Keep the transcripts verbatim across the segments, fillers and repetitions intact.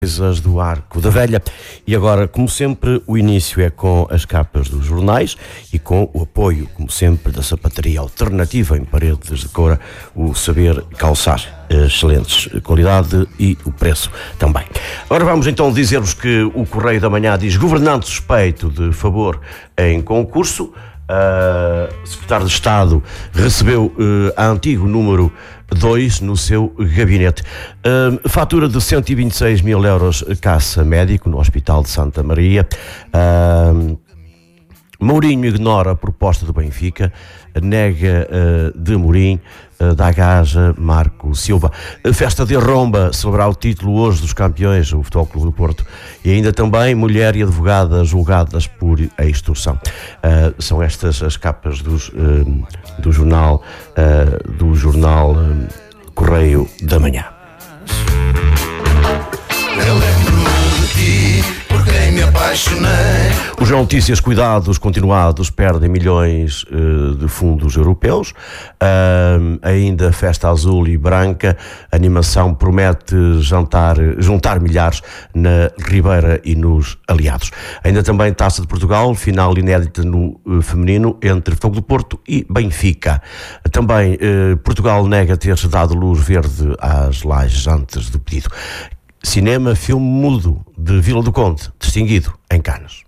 Coisas do Arco da Velha. E agora, como sempre, o início é com as capas dos jornais e com o apoio, como sempre, da sapataria alternativa em Paredes de Coura, o saber calçar, excelentes qualidade e o preço também. Agora vamos então dizer-vos que o Correio da Manhã diz: governante suspeito de favor em concurso. Uh, secretário de Estado recebeu uh, a antigo número dois no seu gabinete. Uh, fatura de cento e vinte e seis mil euros caça médico no Hospital de Santa Maria. Uh, Mourinho ignora a proposta do Benfica, nega uh, de Mourinho, uh, da Gaja Marco Silva. A festa de Romba celebrar o título hoje dos campeões, o Futebol Clube do Porto. E ainda também mulher e advogada julgadas por extorsão. Uh, são estas as capas dos, uh, do jornal, uh, do jornal uh, Correio da Manhã. Eu lembro-me de ti, por quem me apaixonei. Os Notícias Cuidados Continuados perdem milhões uh, de fundos europeus. Uh, ainda Festa Azul e Branca. A animação promete jantar, juntar milhares na Ribeira e nos aliados. Ainda também Taça de Portugal, final inédita no uh, feminino entre Futebol do Porto e Benfica. Também uh, Portugal nega ter-se dado luz verde às lajes antes do pedido. Cinema, filme mudo de Vila do Conde, distinguido em Cannes.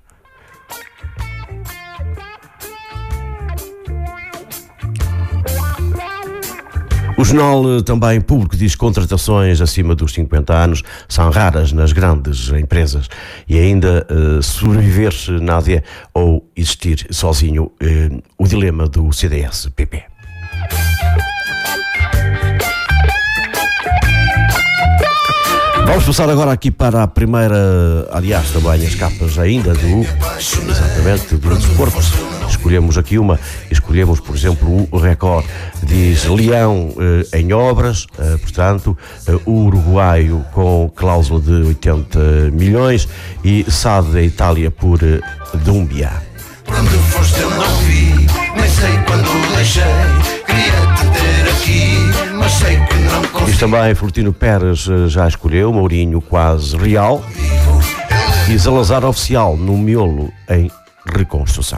O jornal também público diz que contratações acima dos cinquenta anos são raras nas grandes empresas e ainda uh, sobreviver-se na A D ou existir sozinho, uh, o dilema do C D S P P. Vamos passar agora aqui para a primeira, aliás, também as capas ainda do, exatamente, do desporto. Escolhemos aqui uma, escolhemos, por exemplo, o Record. Diz Leão eh, em obras, eh, portanto, eh, o uruguaio com cláusula de oitenta milhões e S A D da Itália por eh, Dumbia. Por onde foste eu não vi, nem sei quando deixei. Queria te ter aqui, mas sei que não consigo. Diz também Florentino Pérez já escolheu, Mourinho quase real e Salazar oficial no miolo em reconstrução.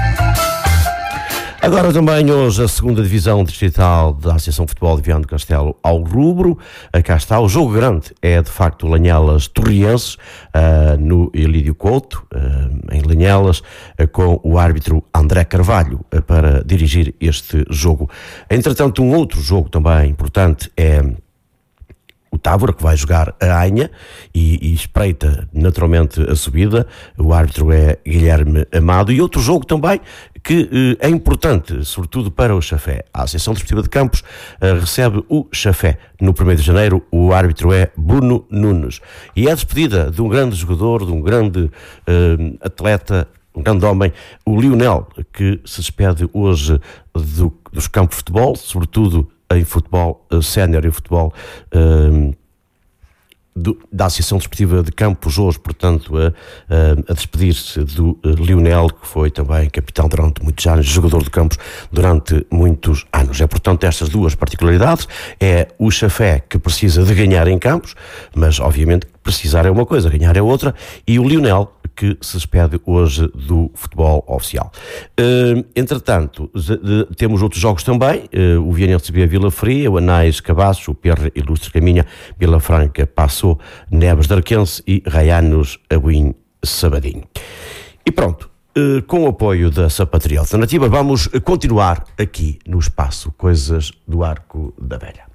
Agora também hoje a segunda divisão distrital da Associação de Futebol de Viana do Castelo ao rubro. Cá está, o jogo grande é de facto Lanhelas Torrienses, uh, no Elídio Couto, uh, em Lanhelas, uh, com o árbitro André Carvalho uh, para dirigir este jogo. Entretanto, um outro jogo também importante é o Távora, que vai jogar a Anha e, e espreita naturalmente a subida. O árbitro é Guilherme Amado. E outro jogo também que eh, é importante, sobretudo para o Chafé. A Associação Desportiva de Campos eh, recebe o Chafé no primeiro de janeiro. O árbitro é Bruno Nunes. E é a despedida de um grande jogador, de um grande eh, atleta, um grande homem, o Lionel, que se despede hoje do, dos campos de futebol, sobretudo em futebol uh, sénior e futebol uh, do, da Associação Desportiva de Campos hoje, portanto, a, a, a despedir-se do uh, Lionel, que foi também capitão durante muitos anos, jogador de campos durante muitos anos. É, portanto, estas duas particularidades. É o Chafé, que precisa de ganhar em campos, mas, obviamente, precisar é uma coisa, ganhar é outra, e o Lionel, que se despede hoje do futebol oficial. Uh, entretanto, de, de, temos outros jogos também. Uh, o Viana recebia Vila Fria, o Anais Cabaço, o Perra Ilustre Caminha, Vila Franca passou, Neves de Arquense e Raianos Abuim Sabadinho. E pronto, uh, com o apoio da sapataria alternativa, vamos continuar aqui no espaço Coisas do Arco da Velha.